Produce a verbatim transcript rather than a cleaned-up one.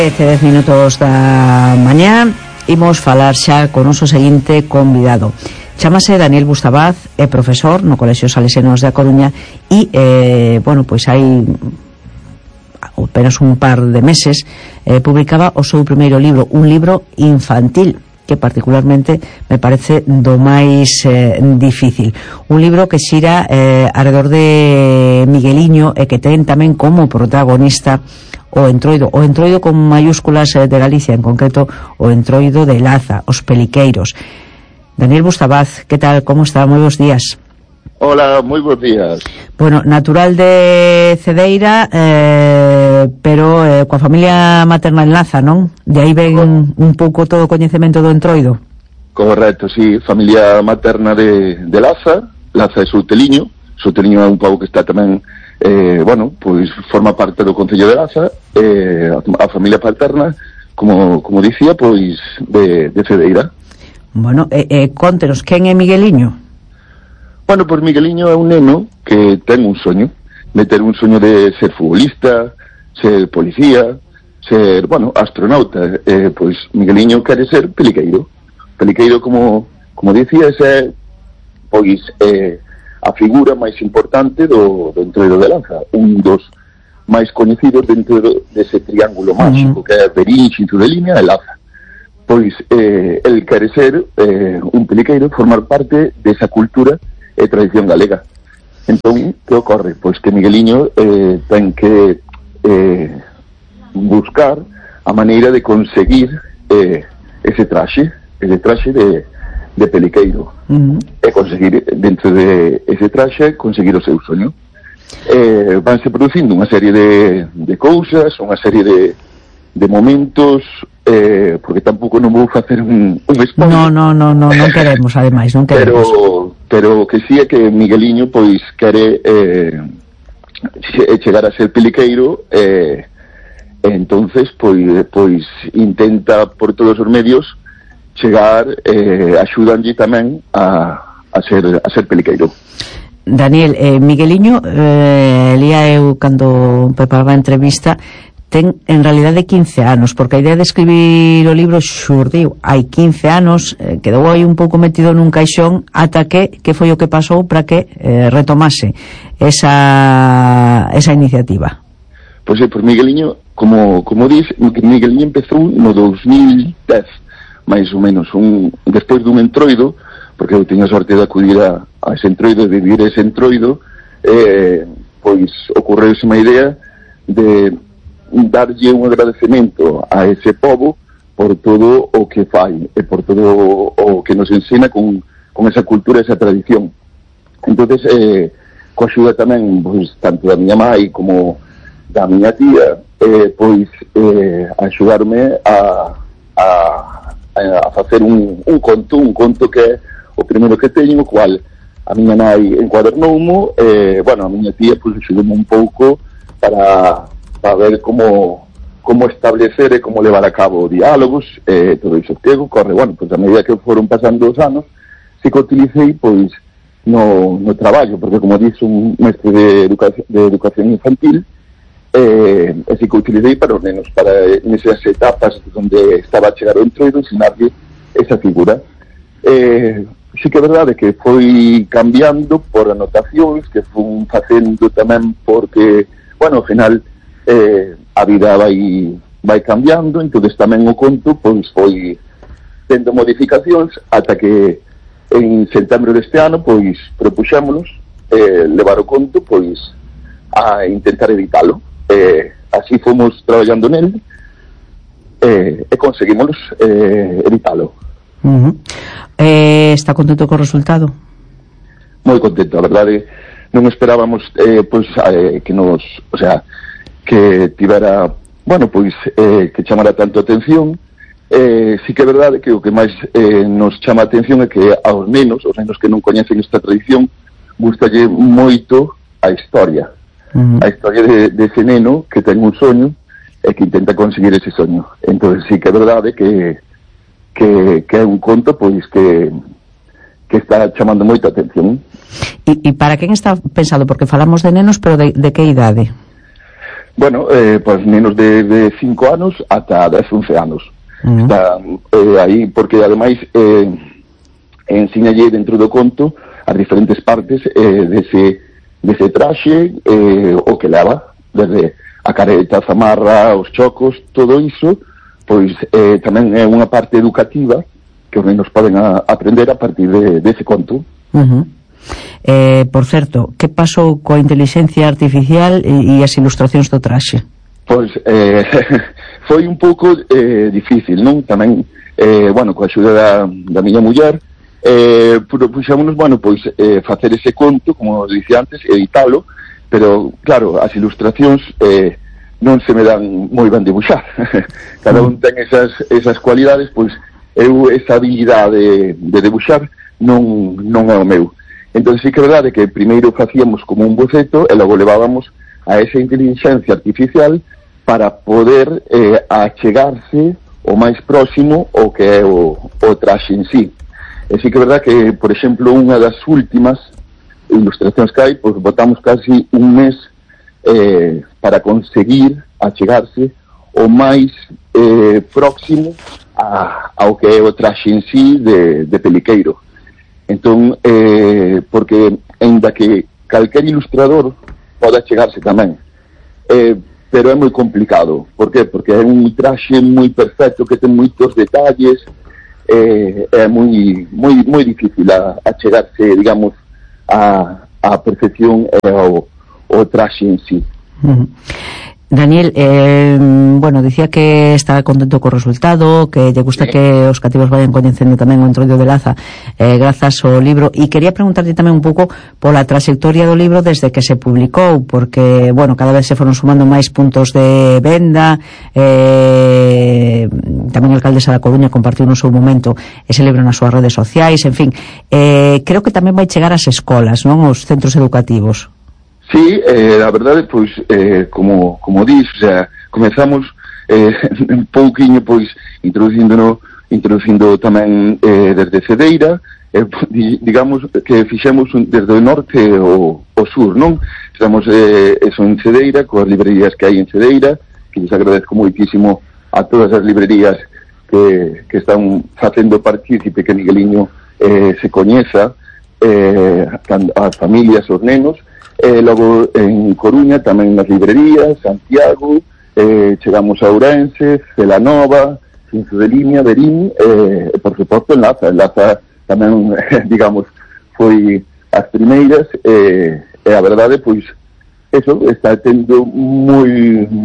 dez minutos da mañá. Imos falar xa con o noso seguinte convidado. Chámase Daniel Bustabaz, é profesor no Colexio Salesianos da Coruña e, eh, bueno, pois hai apenas un par de meses eh, publicaba o seu primeiro libro, un libro infantil que particularmente me parece do máis eh, difícil, un libro que xira eh, alrededor de Migueliño e que ten tamén como protagonista o entroido, o entroido con mayúsculas eh, de Galicia, en concreto o entroido de Laza, os peliqueiros. Daniel Bustabaz, que tal, como está? Moi bons días. Hola, moi bons días. Bueno, natural de Cedeira, eh, pero eh, coa familia materna en Laza, non? De aí ven un, un pouco todo o coñecemento do entroido. Correcto, sí, familia materna de, de Laza, Laza é Souteliño, Souteliño é un pobo que está tamén, eh, bueno, pois forma parte do Concello de Laza, eh, a familia paterna, como, como dicía, pois de, de Cedeira. Bueno, eh, eh, contenos, quen é Migueliño? Bueno, pois Migueliño é un neno que ten un soño, de ter un soño de ser futbolista, ser policía, ser, bueno, astronauta. Eh, pois Migueliño quere ser peliqueiro. Peliqueiro, como, como dicía, é, pois, eh, a figura máis importante do, do entroido de Laza, un dos máis coñecidos dentro dese triángulo máxico, uh-huh. que é Berinche, Tudeliña e Laza. Pois eh, el quere ser eh, un peliqueiro, formar parte desa cultura e tradición galega. Entón, que ocorre? Pois que Migueliño eh, ten que eh, buscar a maneira de conseguir eh, ese traxe, ese traxe de, de peliqueiro. Uh-huh. E conseguir, dentro de ese traxe, conseguir o seu soño. Eh, vanse producindo unha serie de, de cousas, unha serie de de momentos, eh, porque tampouco non vou facer un, un spoiler. No, no, no, no, non queremos, ademais, non queremos. Pero, pero que sí é que Migueliño, pois, quere eh, chegar a ser peliqueiro, eh, entonces, pois, pois, intenta por todos os medios chegar, eh, axudanlle tamén a, a ser a ser peliqueiro. Daniel, eh, Migueliño, eh, lía eu cando preparaba a entrevista, ten en realidade quince anos, porque a idea de escribir o libro xurdiu hai quince anos, eh, quedou aí un pouco metido nun caixón ata que, que foi o que pasou para que eh, retomase esa, esa iniciativa. Pois é, por Migueliño, como, como dis, Migueliño empezou no dos mil dez, máis ou menos, un, despois dun entroido, porque eu tiña sorte de acudir a, a ese entroido, de vivir ese entroido, eh, pois ocorreuse unha idea de darlle un agradecemento a ese pobo por todo o que fai e por todo o que nos ensina con, con esa cultura, esa tradición. Entonces, eh, coa axuda tamén, pois, tanto da miña mai como da miña tía, eh, pois, eh, axudarme a, a, a facer un, un conto, un conto que é o primeiro que teño, o cual a miña mai encuadernoumo, eh, bueno, a miña tía, pois, axudoume un pouco para para ver como como establecer e como levar a cabo diálogos, eh, todo iso que corre, bueno, pois a medida que foron pasando os anos, si que utilicei, pois, no, no traballo, porque como dixo un mestre de educación, de educación infantil, eh, e si que utilicei para os nenos, para nesas etapas onde estaba a chegar o entroido, ensinarlle esa figura. Eh, si que é verdade que foi cambiando por anotacións, que fun facendo tamén porque, bueno, ao final, Eh, a vida vai vai cambiando, entonces tamén o conto pois foi tendo modificacións ata que en setembro deste ano pois propuxémonos eh, levar o conto pois a intentar editalo. Eh, así fomos traballando nel eh, e conseguimos eh, editalo. Uh-huh. eh, Está contento co resultado? Moi contento, a verdade non esperábamos eh, pois eh, que nos, o sea, que tivera, bueno, pois, eh, que chamara tanto atención. Eh, sí que é verdade que o que máis eh, nos chama a atención é que aos nenos, os nenos que non coñecen esta tradición, gustalle moito a historia. Uh-huh. A historia de, de ese neno que ten un soño e que intenta conseguir ese soño. Entón, sí que é verdade que, que, que é un conto, pois, que, que está chamando moita atención. E, e para quen está pensado? Porque falamos de nenos, pero de, de que idade? Bueno, eh, pues nenos de, de cinco anos ata dez, once anos. Uh-huh. Está eh, aí, porque ademais eh, enseñalle dentro do conto as diferentes partes eh, dese, dese traxe, eh, o que leva, desde a careta, a zamarra, os chocos, todo iso, pois eh, tamén é unha parte educativa que os nenos poden a, aprender a partir de, dese conto. Uh-huh. Eh, por certo, que pasou coa inteligencia artificial e, e as ilustracións do traxe? Pois eh, foi un pouco eh, difícil, non? Tamén, eh, bueno, coa axuda da, da miña muller, eh, puxámonos, bueno, pois eh, facer ese conto, como dicía antes, editalo, pero, claro, as ilustracións eh, non se me dan moi ben dibuixar. Cada un ten esas, esas cualidades, pois eu esa habilidade de, de dibuixar non, non é o meu. Entón, sí que é verdade que primeiro facíamos como un boceto e logo levábamos a esa inteligencia artificial para poder eh, achegarse o máis próximo o que é o, o traxe en sí. E sí que é verdade que, por exemplo, unha das últimas ilustracións que hai, pois botamos casi un mes eh, para conseguir achegarse o máis eh, próximo a, ao que é o traxe en sí de, de Peliqueiro. Entón, eh, porque ainda que calquer ilustrador pode achegarse tamén, eh, pero é moi complicado. Por qué? Porque é un traxe moi perfecto que ten moitos detalles, eh, é moi moi moi difícil a, a chegarse, digamos, a, a perfección e ao, ao traxe en sí. Uh-huh. Daniel, eh, bueno, dicía que está contento co resultado, que lle gusta sí. que os cativos vayan coñecendo tamén o Entroido de Laza eh, grazas ao libro, e quería preguntarte tamén un pouco pola trayectoria do libro desde que se publicou, porque, bueno, cada vez se foron sumando máis puntos de venda, eh, tamén a alcaldesa da Coruña compartiu no seu momento ese libro nas súas redes sociais, en fin, eh, creo que tamén vai chegar ás escolas, non, aos centros educativos. Sí, eh, a verdade, pois, eh, como, como dis, o sea, comenzamos eh, un pouquiño, pois, introducindo, introducindo tamén eh, desde Cedeira, eh, digamos que fixemos un, desde o norte ao, ao sur, non? Estamos eh, eso en Cedeira, coas librerías que hai en Cedeira, que les agradezco moitísimo a todas as librerías que, que están facendo partícipe que Migueliño eh, se coñeza, eh, as familias, os nenos. Eh, logo en Coruña tamén nas librerías, Santiago, eh, chegamos a Ourense, Celanova, Cinzo de Limia, Verín, eh, e por suposto en Laza. En Laza tamén, digamos, foi as primeiras, eh, e a verdade, pois, eso, está tendo moi